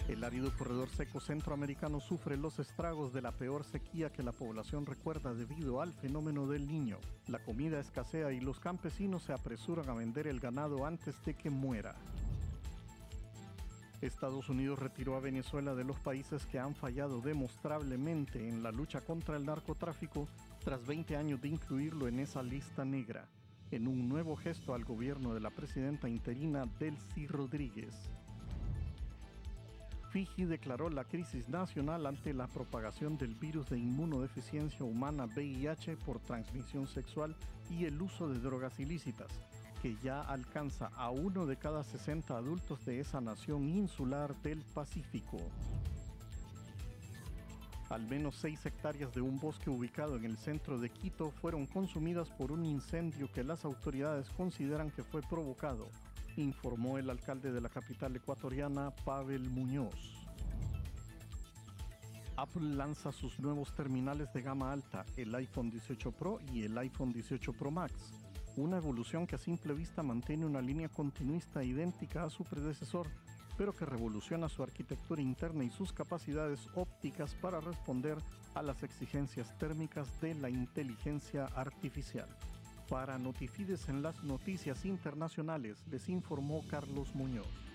El árido corredor seco centroamericano sufre los estragos de la peor sequía que la población recuerda debido al fenómeno del Niño. La comida escasea y los campesinos se apresuran a vender el ganado antes de que muera. Estados Unidos retiró a Venezuela de los países que han fallado demostrablemente en la lucha contra el narcotráfico tras 20 años de incluirlo en esa lista negra, en un nuevo gesto al gobierno de la presidenta interina Delcy Rodríguez. Fiji declaró la crisis nacional ante la propagación del virus de inmunodeficiencia humana VIH por transmisión sexual y el uso de drogas ilícitas, que ya alcanza a 1 de cada 60 adultos de esa nación insular del Pacífico. Al menos 6 hectáreas de un bosque ubicado en el centro de Quito fueron consumidas por un incendio que las autoridades consideran que fue provocado, informó el alcalde de la capital ecuatoriana, Pavel Muñoz. Apple lanza sus nuevos terminales de gama alta, el iPhone 18 Pro y el iPhone 18 Pro Max, una evolución que a simple vista mantiene una línea continuista idéntica a su predecesor, pero que revoluciona su arquitectura interna y sus capacidades ópticas para responder a las exigencias térmicas de la inteligencia artificial. Para Notifides en las noticias internacionales, les informó Carlos Muñoz.